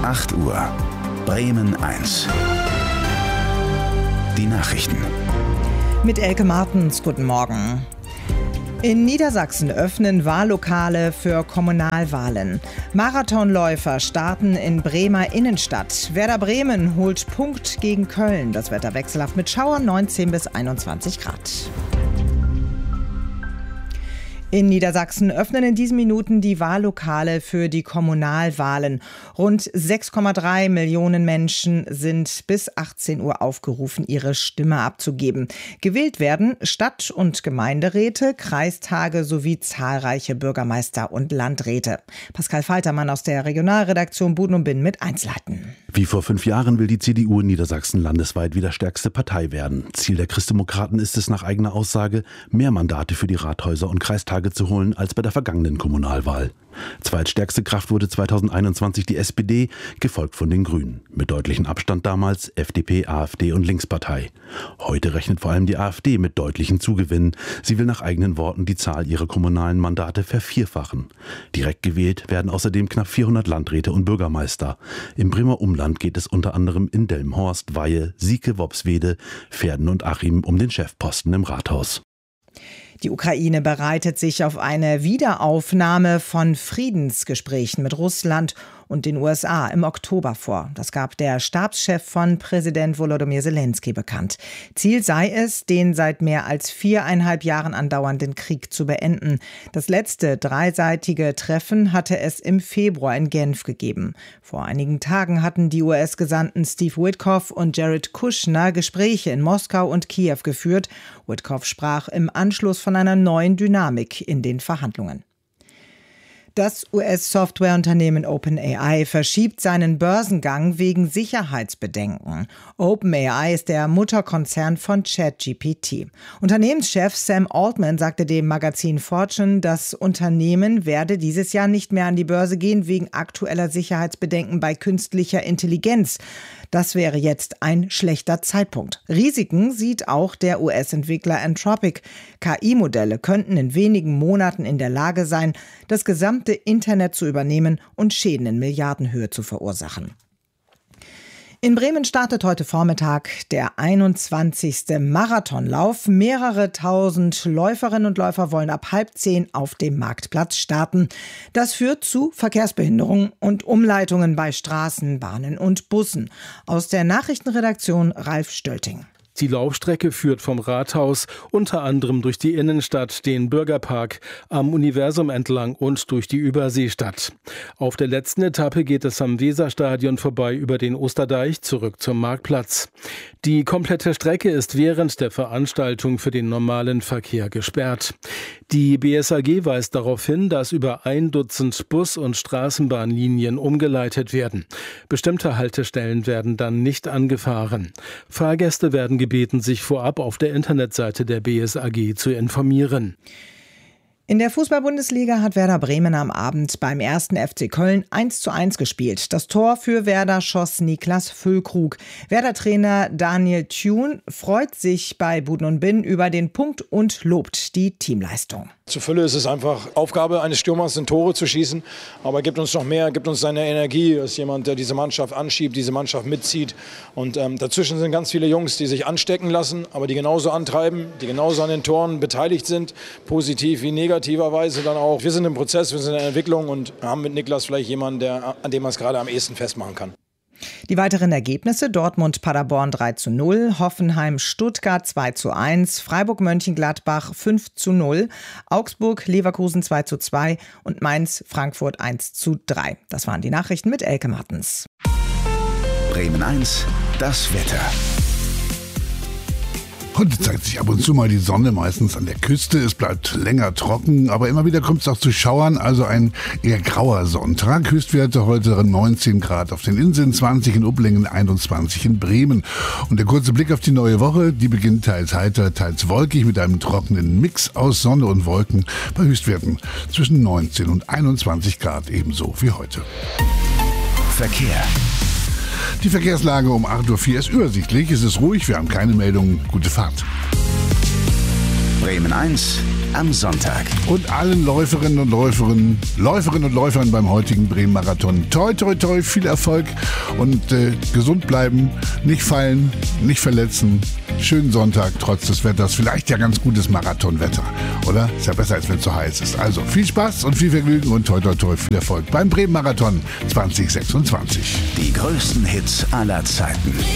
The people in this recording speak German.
8 Uhr. Bremen 1. Die Nachrichten. Mit Elke Martens, guten Morgen. In Niedersachsen öffnen Wahllokale für Kommunalwahlen. Marathonläufer starten in Bremer Innenstadt. Werder Bremen holt Punkt gegen Köln. Das Wetter wechselhaft mit Schauern, 19 bis 21 Grad. In Niedersachsen öffnen in diesen Minuten die Wahllokale für die Kommunalwahlen. Rund 6,3 Millionen Menschen sind bis 18 Uhr aufgerufen, ihre Stimme abzugeben. Gewählt werden Stadt- und Gemeinderäte, Kreistage sowie zahlreiche Bürgermeister und Landräte. Pascal Faltermann aus der Regionalredaktion Buden und Binn mit Einzelheiten. Wie vor 5 Jahren will die CDU in Niedersachsen landesweit wieder stärkste Partei werden. Ziel der Christdemokraten ist es nach eigener Aussage, mehr Mandate für die Rathäuser und Kreistage zu holen als bei der vergangenen Kommunalwahl. Zweitstärkste Kraft wurde 2021 die SPD, gefolgt von den Grünen. Mit deutlichem Abstand damals FDP, AfD und Linkspartei. Heute rechnet vor allem die AfD mit deutlichen Zugewinnen. Sie will nach eigenen Worten die Zahl ihrer kommunalen Mandate vervierfachen. Direkt gewählt werden außerdem knapp 400 Landräte und Bürgermeister. Im Bremer Umland geht es unter anderem in Delmenhorst, Weihe, Sieke, Worpswede, Verden und Achim um den Chefposten im Rathaus. Die Ukraine bereitet sich auf eine Wiederaufnahme von Friedensgesprächen mit Russland und den USA im Oktober vor. Das gab der Stabschef von Präsident Volodymyr Zelensky bekannt. Ziel sei es, den seit mehr als 4,5 Jahren andauernden Krieg zu beenden. Das letzte dreiseitige Treffen hatte es im Februar in Genf gegeben. Vor einigen Tagen hatten die US-Gesandten Steve Witkoff und Jared Kushner Gespräche in Moskau und Kiew geführt. Witkoff sprach im Anschluss von einer neuen Dynamik in den Verhandlungen. Das US-Softwareunternehmen OpenAI verschiebt seinen Börsengang wegen Sicherheitsbedenken. OpenAI ist der Mutterkonzern von ChatGPT. Unternehmenschef Sam Altman sagte dem Magazin Fortune, das Unternehmen werde dieses Jahr nicht mehr an die Börse gehen wegen aktueller Sicherheitsbedenken bei künstlicher Intelligenz. Das wäre jetzt ein schlechter Zeitpunkt. Risiken sieht auch der US-Entwickler Anthropic. KI-Modelle könnten in wenigen Monaten in der Lage sein, das gesamte Internet zu übernehmen und Schäden in Milliardenhöhe zu verursachen. In Bremen startet heute Vormittag der 21. Marathonlauf. Mehrere tausend Läuferinnen und Läufer wollen ab 9:30 auf dem Marktplatz starten. Das führt zu Verkehrsbehinderungen und Umleitungen bei Straßen, Bahnen und Bussen. Aus der Nachrichtenredaktion Ralf Stölting. Die Laufstrecke führt vom Rathaus unter anderem durch die Innenstadt, den Bürgerpark, am Universum entlang und durch die Überseestadt. Auf der letzten Etappe geht es am Weserstadion vorbei über den Osterdeich zurück zum Marktplatz. Die komplette Strecke ist während der Veranstaltung für den normalen Verkehr gesperrt. Die BSAG weist darauf hin, dass über 1 Dutzend Bus- und Straßenbahnlinien umgeleitet werden. Bestimmte Haltestellen werden dann nicht angefahren. Fahrgäste werden gebeten, sich vorab auf der Internetseite der BSAG zu informieren. In der Fußball-Bundesliga hat Werder Bremen am Abend beim 1. FC Köln 1:1 gespielt. Das Tor für Werder schoss Niklas Füllkrug. Werder-Trainer Daniel Thune freut sich bei Buden und Binn über den Punkt und lobt die Teamleistung. Zur Fülle ist es einfach Aufgabe eines Stürmers, sind Tore zu schießen. Aber er gibt uns noch mehr, gibt uns seine Energie. Er ist jemand, der diese Mannschaft anschiebt, diese Mannschaft mitzieht. Und dazwischen sind ganz viele Jungs, die sich anstecken lassen, aber die genauso antreiben, die genauso an den Toren beteiligt sind, positiv wie negativerweise dann auch. Wir sind im Prozess, wir sind in der Entwicklung und haben mit Niklas vielleicht jemanden, an dem man es gerade am ehesten festmachen kann. Die weiteren Ergebnisse: Dortmund-Paderborn 3:0, Hoffenheim-Stuttgart 2:1, Freiburg-Mönchengladbach 5:0, Augsburg-Leverkusen 2:2 und Mainz-Frankfurt 1:3. Das waren die Nachrichten mit Elke Martens. Bremen 1, das Wetter. Heute zeigt sich ab und zu mal die Sonne, meistens an der Küste. Es bleibt länger trocken, aber immer wieder kommt es auch zu Schauern, also ein eher grauer Sonntag. Höchstwerte heute 19 Grad auf den Inseln, 20 in Upplingen, 21 in Bremen. Und der kurze Blick auf die neue Woche, die beginnt teils heiter, teils wolkig mit einem trockenen Mix aus Sonne und Wolken bei Höchstwerten zwischen 19 und 21 Grad, ebenso wie heute. Verkehr. Die Verkehrslage um 8:04 Uhr ist übersichtlich, es ist ruhig, wir haben keine Meldungen. Gute Fahrt. Bremen 1, am Sonntag. Und allen Läuferinnen und Läufern beim heutigen Bremen-Marathon. Toi, toi, toi, viel Erfolg und gesund bleiben, nicht fallen, nicht verletzen. Schönen Sonntag, trotz des Wetters. Vielleicht ja ganz gutes Marathonwetter, oder? Ist ja besser, als wenn es so heiß ist. Also viel Spaß und viel Vergnügen und toi, toi, toi, viel Erfolg beim Bremen-Marathon 2026. Die größten Hits aller Zeiten.